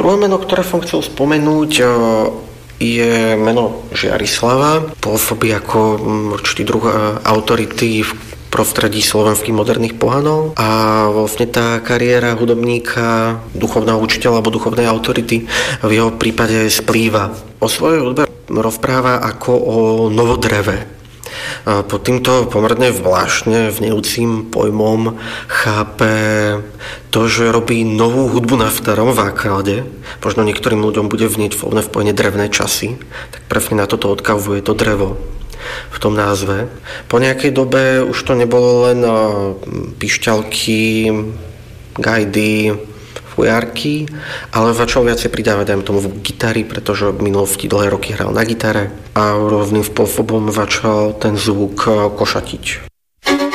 Druhé meno, ktoré som chcel spomenúť, je meno Žiarislava. Pôsobí ako určitý druh autority v prostredí slovenských moderných pohanov a vlastne tá kariéra hudobníka, duchovného učiteľa alebo duchovnej autority v jeho prípade splýva. O svojej hudbe rozpráva ako o novodreve. Pod týmto pomerne zvláštne vnejúcim pojmom chápe to, že robí novú hudbu na starom základe. Možno niektorým ľuďom bude vnieť v pojme drevné časy, tak presne na toto odkazuje to drevo v tom názve. Po nejakej dobe už to nebolo len pišťalky, gajdy, fujarky, ale začal viacej pridávať aj tomu gitary, pretože v minulosti dlhé roky hral na gitare a rovným spôsobom začal ten zvuk košatiť.